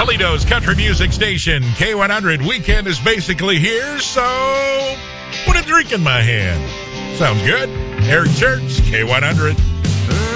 Toledo's country music station, K100. Weekend is basically here, so put a drink in my hand. Sounds good. Eric Church, K100.